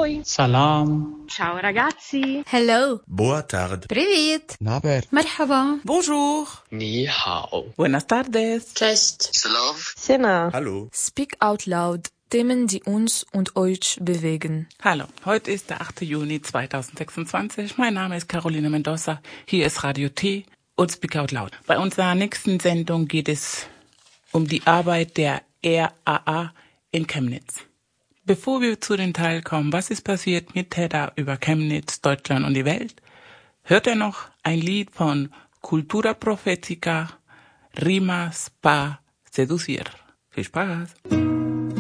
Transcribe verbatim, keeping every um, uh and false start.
Ahoi. Salam. Ciao ragazzi. Hello. Boa tarde. Привет. Naber. Merhaba. Bonjour. Ni hao. Buenas tardes. Cześć. Slav. Sena. Hallo. Speak out loud. Themen, die uns und euch bewegen. Hallo, heute ist der achte Juni zweitausendsechsundzwanzig. Mein Name ist Caroline Mendoza. Hier ist Radio T und Speak Out Loud. Bei unserer nächsten Sendung geht es um die Arbeit der R A A in Chemnitz. Bevor wir zu den Teil kommen, was ist passiert mit Hedda über Chemnitz, Deutschland und die Welt, hört er noch ein Lied von Cultura Profetica, Rimas pa Seducir. Viel Spaß!